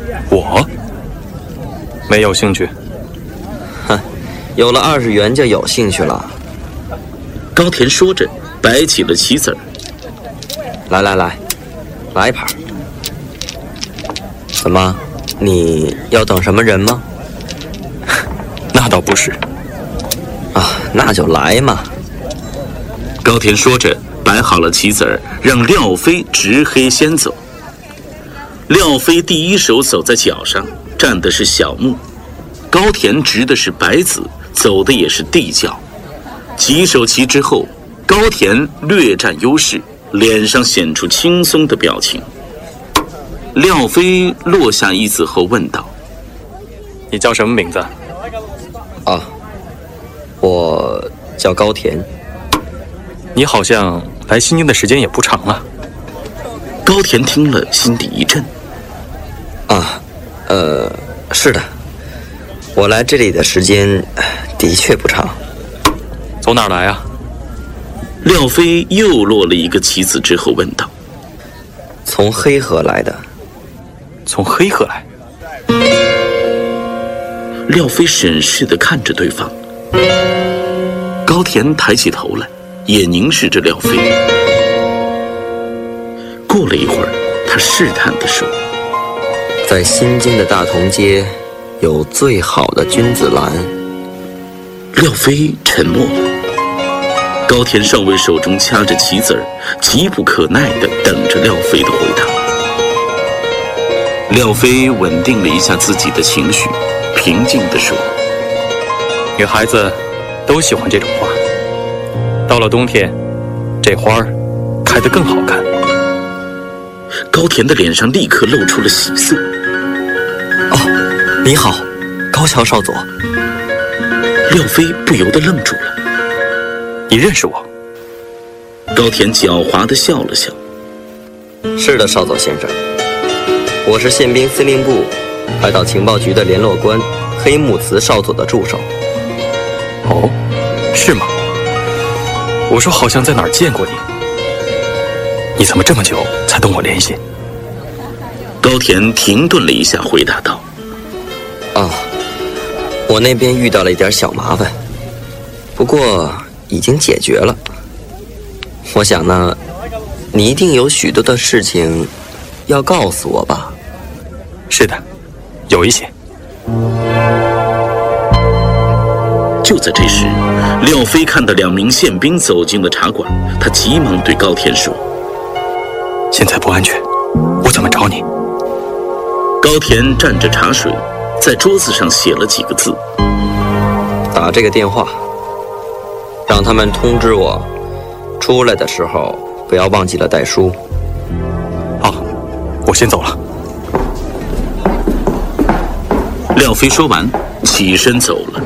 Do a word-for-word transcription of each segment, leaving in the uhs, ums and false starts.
我没有兴趣。 哼，有了二十元就有兴趣了。 高田说着，摆起了棋子儿。 来来来，来一盘。怎么，你要等什么人吗？ 那倒不是。 啊，那就来嘛。 高田说着，摆好了棋子儿，让廖飞执黑先走。廖飞第一手走在角上，站的是小目；高田执的是白子，走的也是地角。几手棋之后，高田略占优势，脸上显出轻松的表情。廖飞落下一子后问道：“ 你叫什么名字？”“ 啊，我叫高田。”“ 你好像来西宁的时间也不长啊。” 高田听了，心底一震。 啊，呃，是的，我来这里的时间的确不长。 从哪儿来啊？ 廖飞又落了一个棋子之后问道：“ 从黑河来的。”“ 从黑河来？” 廖飞审视地看着对方。高田抬起头来，也凝视着廖飞。过了一会儿，他试探地说：“ 在新京的大同街，有最好的君子兰。” 廖飞沉默了。高田少尉手中掐着棋子儿，急不可耐地等着廖飞的回答。廖飞稳定了一下自己的情绪，平静地说：“ 女孩子都喜欢这种花，到了冬天，这花儿开得更好看。” 高田的脸上立刻露出了喜色。 “哦，你好，高桥少佐。” 廖飞不由得愣住了。 “你认识我？” 高田狡猾地笑了笑。 “是的，少佐先生，我是宪兵司令部海岛情报局的联络官黑木慈少佐的助手。”“ 哦，是吗？我说好像在哪儿见过你。你怎么这么久才同我联系？” 高田停顿了一下，回答道：“ 哦，我那边遇到了一点小麻烦，不过已经解决了。我想呢，你一定有许多的事情要告诉我吧？”“ 是的，有一些。” 就在这时，廖飞看到两名宪兵走进了茶馆，他急忙对高田说：“ 现在不安全，我怎么找你？” 高田蘸着茶水，在桌子上写了几个字：“ 打这个电话，让他们通知我，出来的时候不要忘记了带书。”“ 好，我先走了。” 廖飞说完，起身走了。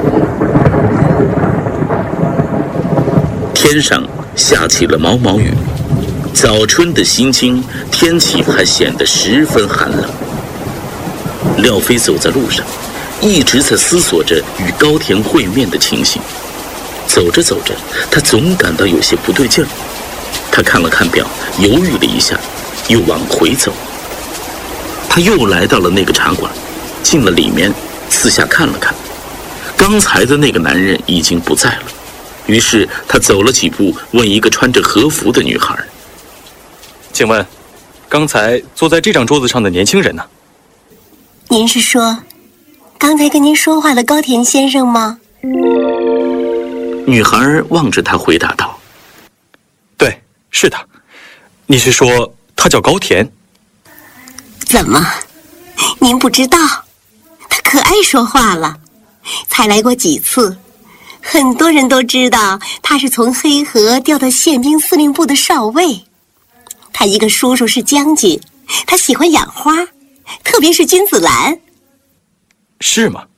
天上下起了毛毛雨，早春的新京天气还显得十分寒冷。廖飞走在路上，一直在思索着与高田会面的情形。走着走着，他总感到有些不对劲儿。他看了看表，犹豫了一下，又往回走。他又来到了那个茶馆，进了里面，四下看了看，刚才的那个男人已经不在了。于是他走了几步，问一个穿着和服的女孩：“ 请问，刚才坐在这张桌子上的年轻人呢？”“ 您是说，刚才跟您说话的高田先生吗？” 女孩望着他回答道：“ 对，是他。你是说他叫高田？”“ 怎么，您不知道？他可爱说话了，才来过几次。很多人都知道他是从黑河调到宪兵司令部的少尉。他一个叔叔是将军，他喜欢养花，特别是君子兰。”“ 是吗？”“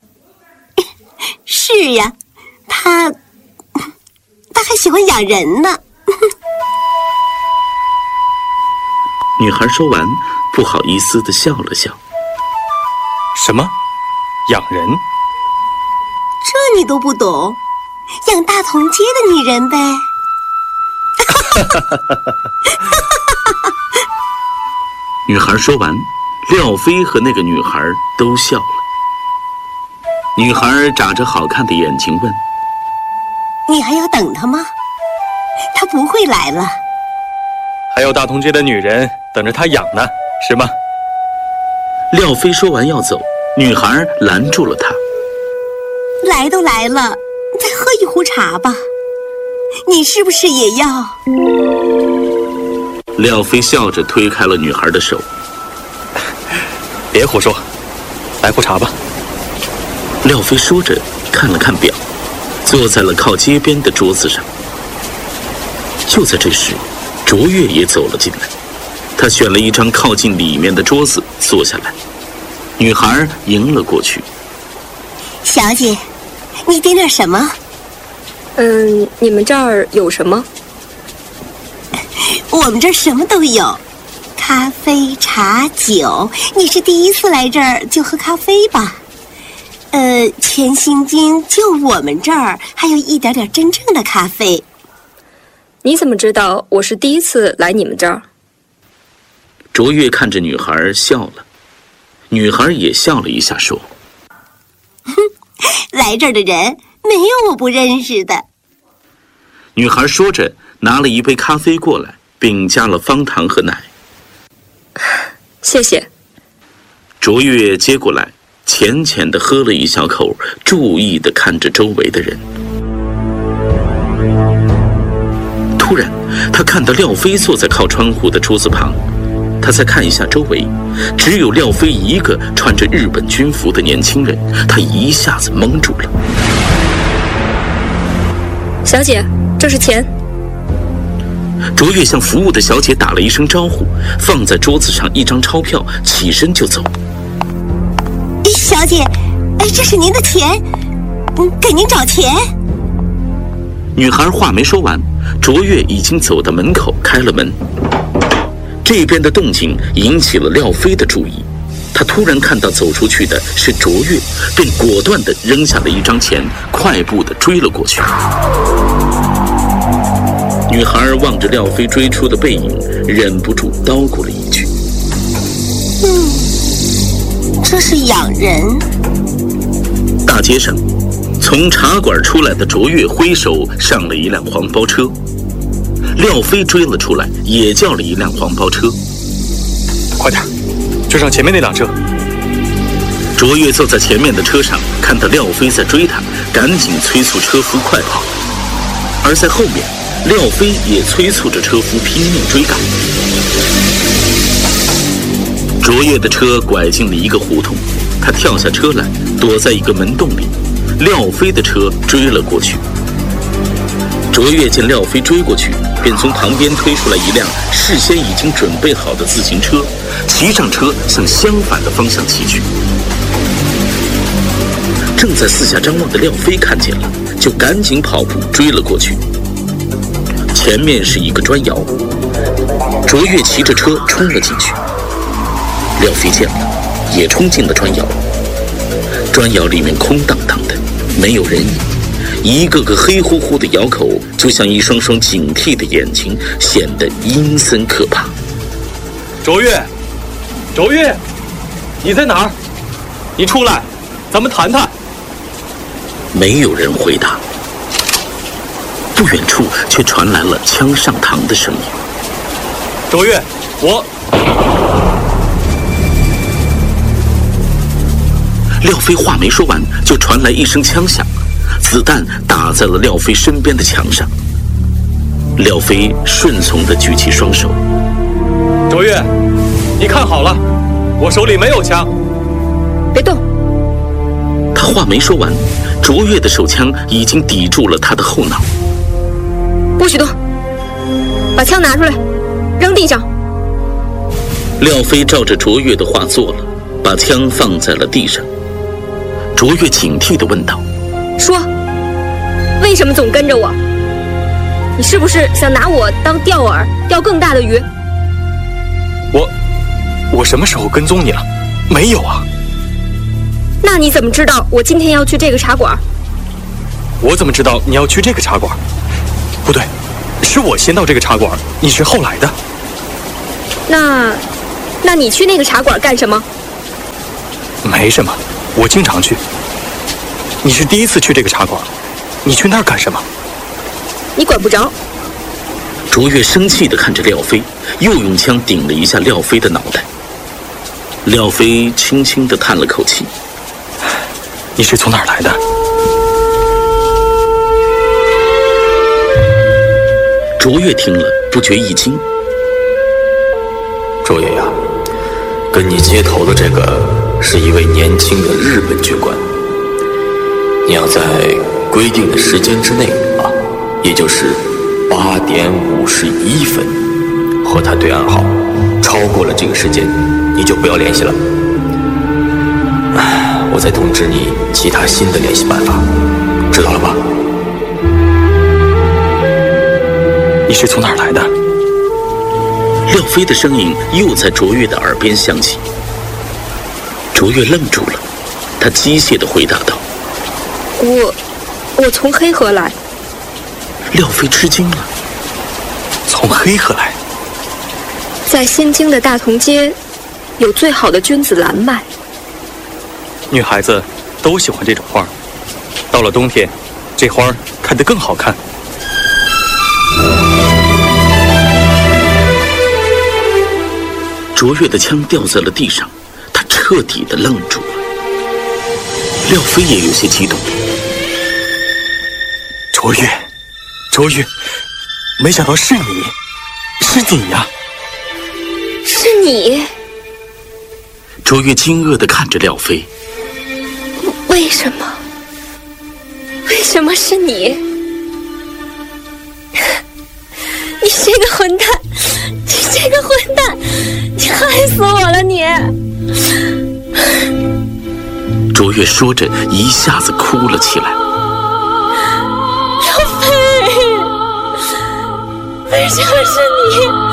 是呀，他他还喜欢养人呢。” 女孩说完，不好意思地笑了笑。 “什么？养人？”“ 这你都不懂？养大同街的女人呗。” 女孩说完， 廖飞和那个女孩都笑了。女孩眨着好看的眼睛问：“ 你还要等他吗？他不会来了。” 还有大同街的女人等着他养呢，是吗？ 廖飞说完要走，女孩拦住了他。 来都来了，再喝一壶茶吧。你是不是也要？ 廖飞笑着推开了女孩的手。 别胡说，来壶茶吧。 廖飞说着看了看表，坐在了靠街边的桌子上。就在这时，卓越也走了进来，他选了一张靠近里面的桌子坐下来。女孩迎了过去。 小姐，你点点什么？ 嗯，你们这儿有什么？ 我们这儿什么都有，咖啡、茶、酒。你是第一次来这儿就喝咖啡吧？呃，全新京就我们这儿还有一点点真正的咖啡。 你怎么知道我是第一次来你们这儿？ 卓越看着女孩笑了，女孩也笑了一下说：“ 哼，来这儿的人没有我不认识的。” 女孩说着拿了一杯咖啡过来，并加了方糖和奶。 谢谢。 卓越接过来，浅浅地喝了一小口，注意地看着周围的人。突然，他看到廖飞坐在靠窗户的桌子旁，他再看一下周围，只有廖飞一个穿着日本军服的年轻人，他一下子懵住了。 小姐，这是钱。 卓越向服务的小姐打了一声招呼，放在桌子上一张钞票，起身就走。 小姐，哎，这是您的钱，嗯，给您找钱。 女孩话没说完，卓越已经走到门口，开了门。这边的动静引起了廖飞的注意，他突然看到走出去的是卓越，便果断地扔下了一张钱，快步地追了过去。女孩望着廖飞追出的背影，忍不住叨咕了一句：“ 嗯，这是养人。” 大街上，从茶馆出来的卓越挥手上了一辆黄包车，廖飞追了出来，也叫了一辆黄包车。 快点，追上前面那辆车。 卓越坐在前面的车上，看到廖飞在追他，赶紧催促车夫快跑。而在后面，廖飞也催促着车夫拼命追赶。卓越的车拐进了一个胡同，他跳下车来，躲在一个门洞里。廖飞的车追了过去。卓越见廖飞追过去，便从旁边推出来一辆事先已经准备好的自行车，骑上车向相反的方向骑去。正在四下张望的廖飞看见了，就赶紧跑步追了过去。前面是一个砖窑，卓越骑着车冲了进去。廖飞见了，也冲进了砖窑。砖窑里面空荡荡的，没有人影，一个个黑乎乎的窑口就像一双双警惕的眼睛，显得阴森可怕。 卓越，卓越，你在哪儿？你出来，咱们谈谈。 没有人回答。不远处却传来了枪上膛的声音。 卓越，我…… 廖飞话没说完，就传来一声枪响，子弹打在了廖飞身边的墙上。廖飞顺从地举起双手。 卓越，你看好了，我手里没有枪。 别动。 他话没说完，卓越的手枪已经抵住了他的后脑。 不许动！把枪拿出来，扔地上。 廖飞照着卓越的话做了，把枪放在了地上。卓越警惕地问道：“ 说，为什么总跟着我？你是不是想拿我当钓饵，钓更大的鱼？” 我，我什么时候跟踪你了？没有啊。 那你怎么知道我今天要去这个茶馆？ 我怎么知道你要去这个茶馆？不对，是我先到这个茶馆，你是后来的。 那那你去那个茶馆干什么？ 没什么，我经常去。你是第一次去这个茶馆，你去那儿干什么？ 你管不着。 卓越生气地看着廖飞，又用枪顶了一下廖飞的脑袋。廖飞轻轻地叹了口气：“ 你是从哪儿来的？” 卓越听了，不觉一惊。 卓越呀，跟你接头的这个是一位年轻的日本军官。你要在规定的时间之内啊，也就是八点五十一分，和他对暗号。超过了这个时间，你就不要联系了。唉，我再通知你其他新的联系办法，知道了吧？ 你是从哪儿来的？ 廖飞的声音又在卓越的耳边响起。卓越愣住了，他机械地回答道：“ 我，我从黑河来。” 廖飞吃惊了：“ 从黑河来？ 在新京的大同街，有最好的君子兰卖。 女孩子都喜欢这种花，到了冬天，这花开得更好看。” 卓越的枪掉在了地上，他彻底的愣住了。廖飞也有些激动。 卓越，卓越，没想到是你，是你呀！ 是你？ 卓越惊愕地看着廖飞。 为什么？为什么是你？你这个混蛋！你这个混蛋！你害死我了你！ 卓越说着，一下子哭了起来。 廖飞，为什么是你？